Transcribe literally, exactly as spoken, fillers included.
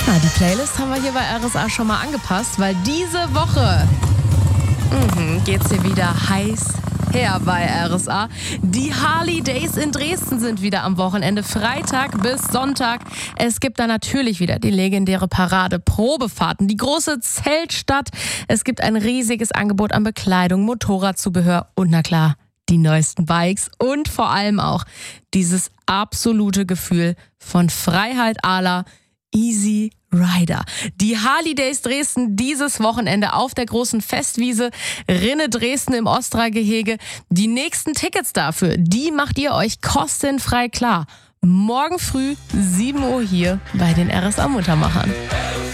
Na, die Playlist haben wir hier bei R S A schon mal angepasst, weil diese Woche mhm, geht's hier wieder heiß her bei R S A. Die Harley Days in Dresden sind wieder am Wochenende, Freitag bis Sonntag. Es gibt da natürlich wieder die legendäre Parade, Probefahrten, die große Zeltstadt. Es gibt ein riesiges Angebot an Bekleidung, Motorradzubehör und na klar, die neuesten Bikes und vor allem auch dieses absolute Gefühl von Freiheit à la Easy Rider. Die Harley Days Dresden dieses Wochenende auf der großen Festwiese Rinne Dresden im Ostra-Gehege. Die nächsten Tickets dafür, die macht ihr euch kostenfrei klar. Morgen früh sieben Uhr hier bei den R S A Muttermachern.